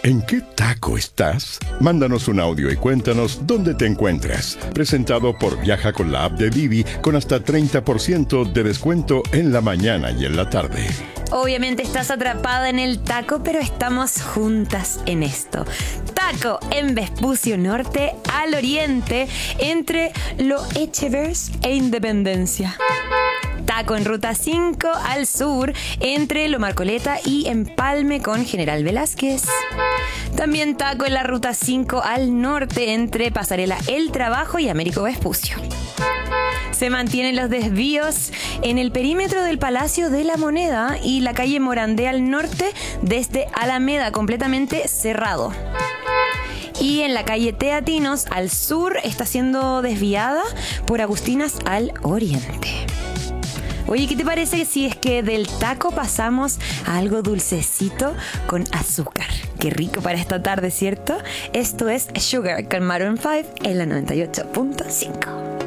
¿En qué taco estás? Mándanos un audio y cuéntanos dónde te encuentras. Presentado por Viaja con la app de Didi con hasta 30% de descuento en la mañana y en la tarde. Obviamente estás atrapada en el taco, pero estamos juntas en esto. Taco en Vespucio Norte al oriente, entre Lo Echevers e Independencia. Taco en Ruta 5 al sur, entre Lo Marcoleta y Empalme con General Velázquez. También taco en la Ruta 5 al norte, entre Pasarela El Trabajo y Américo Vespucio. Se mantienen los desvíos en el perímetro del Palacio de la Moneda y la calle Morandé al norte, desde Alameda completamente cerrado. Y en la calle Teatinos al sur está siendo desviada por Agustinas al oriente. Oye, ¿qué te parece si es que del taco pasamos a algo dulcecito con azúcar? Qué rico para esta tarde, ¿cierto? Esto es Sugar con Maroon 5 en la 98.5.